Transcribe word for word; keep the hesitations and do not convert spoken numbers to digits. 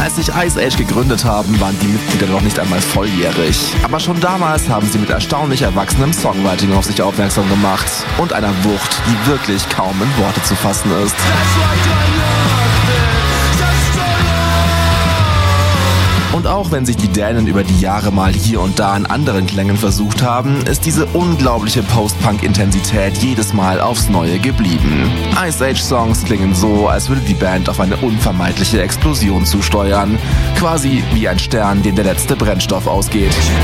Als sich Ice Age gegründet haben, waren die Mitglieder noch nicht einmal volljährig. Aber schon damals haben sie mit erstaunlich erwachsenem Songwriting auf sich aufmerksam gemacht und einer Wucht, die wirklich kaum in Worte zu fassen ist. Und auch wenn sich die Dänen über die Jahre mal hier und da an anderen Klängen versucht haben, ist diese unglaubliche Post-Punk-Intensität jedes Mal aufs Neue geblieben. Ice Age-Songs klingen so, als würde die Band auf eine unvermeidliche Explosion zusteuern. Quasi wie ein Stern, dem der letzte Brennstoff ausgeht.